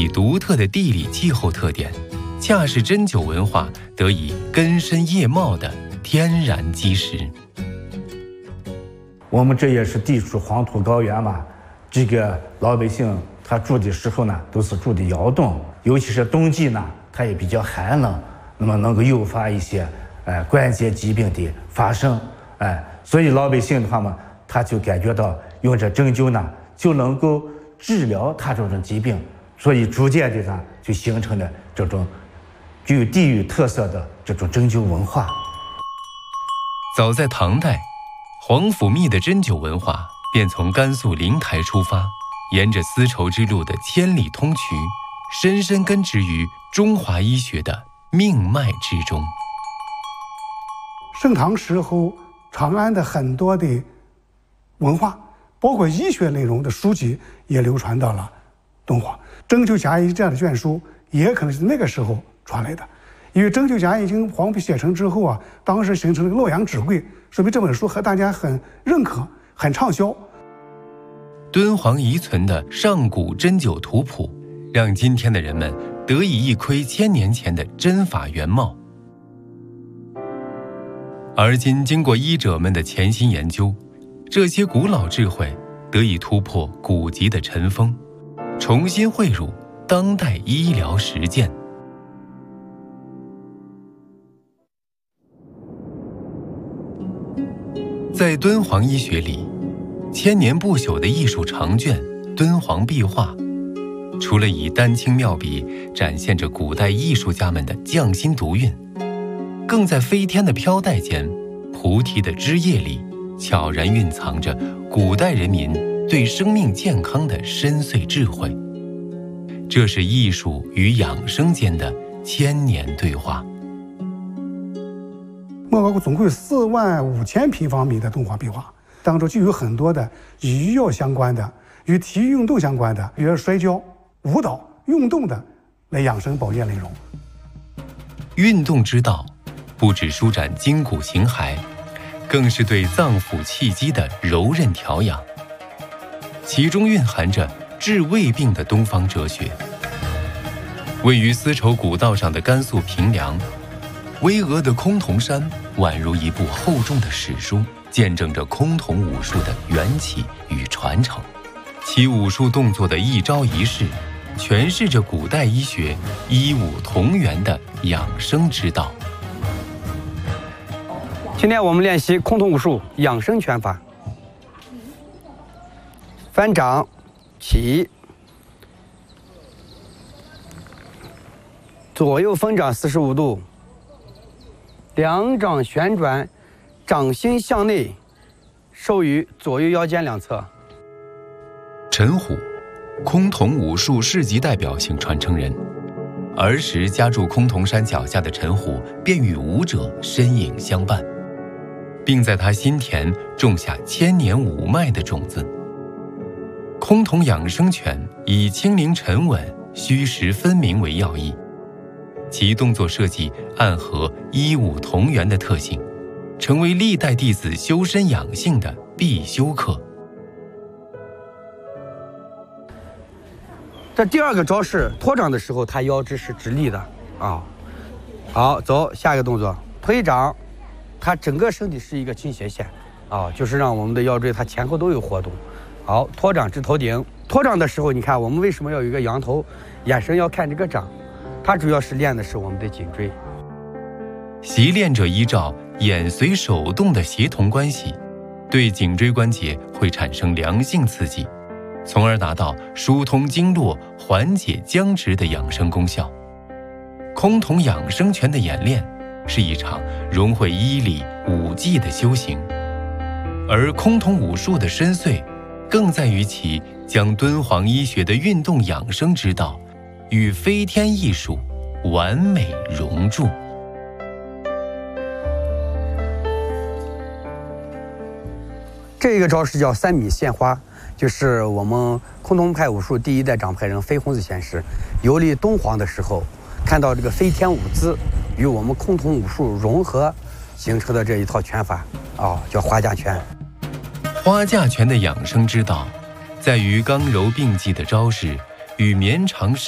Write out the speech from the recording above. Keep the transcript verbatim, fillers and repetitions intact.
体独特的地理气候特点，恰是针灸文化得以根深叶茂的天然基石。 我们这也是地处黄土高原嘛，这个老百姓他住的时候呢，都是住的窑洞，尤其是冬季呢，它也比较寒冷，那么能够诱发一些呃关节疾病的发生，哎，所以老百姓的话嘛，他就感觉到用这针灸呢，就能够治疗他这种疾病，所以逐渐的呢，就形成了这种具有地域特色的这种针灸文化。 早在唐代，皇甫谧的针灸文化便从甘肃灵台出发，沿着丝绸之路的千里通衢，深深根植于中华医学的命脉之中。 盛唐时候，长安的很多的文化，包括医学内容的书籍，也流传到了敦煌。针灸甲医这样的卷书，也可能是那个时候传来的。因为针灸甲医经黄甫写成之后啊，当时形成了个洛阳纸贵，说明这本书和大家很认可、很畅销。 敦煌遗存的上古针灸图谱，让今天的人们得以一窥千年前的针法原貌。而今经过医者们的潜心研究，这些古老智慧得以突破古籍的尘封，重新汇入当代医疗实践。在敦煌医学里，千年不朽的艺术长卷敦煌壁画，除了以丹青妙笔展现着古代艺术家们的匠心独运，更在飞天的飘带间、菩提的枝叶里，悄然蕴藏着古代人民对生命健康的深邃智慧。这是艺术与养生间的千年对话。 莫高窟总共有四万五千平方米的敦煌壁画，当中就有很多的与医药相关的、与体育运动相关的，比如摔跤、舞蹈、运动的来养生保健内容。 运动之道，不只舒展筋骨形骸，更是对脏腑气机的柔韧调养，其中蕴含着治胃病的东方哲学。位于丝绸古道上的甘肃平凉，巍峨的崆峒山宛如一部厚重的史书，见证着崆峒武术的缘起与传承。其武术动作的一招一式，诠释着古代医学医武同源的养生之道。 今天我们练习崆峒武术养生拳法。翻掌起，左右分掌四十五度，两掌旋转，掌心向内，收于左右腰间两侧。 陈虎，崆峒武术市级代表性传承人。儿时家住崆峒山脚下的陈虎，便与武者身影相伴，并在他心田种下千年武脉的种子。崆峒养生拳以轻灵沉稳、虚实分明为要义，其动作设计暗合医武同源的特性，成为历代弟子修身养性的必修课。 这第二个招式托掌的时候，他腰肢是直立的啊。好，走下一个动作，推掌，他整个身体是一个倾斜线啊，就是让我们的腰椎它前后都有活动。好，托掌至头顶。托掌的时候，你看我们为什么要有一个仰头，眼神要看这个掌，它主要是练的是我们的颈椎。 习练者依照眼随手动的协同关系，对颈椎关节会产生良性刺激，从而达到疏通经络、缓解僵直的养生功效。崆峒养生拳的演练是一场融汇医理武技的修行，而崆峒武术的深邃更在于其将敦煌医学的运动养生之道与飞天艺术完美融铸。 这个招式叫三米献花，就是我们崆峒派武术第一代掌派人飞洪子先师游历敦煌的时候，看到这个飞天舞姿与我们崆峒武术融合形成的这一套拳法啊、哦，叫花架拳。 花架拳的养生之道，在于刚柔并济的招式与绵长深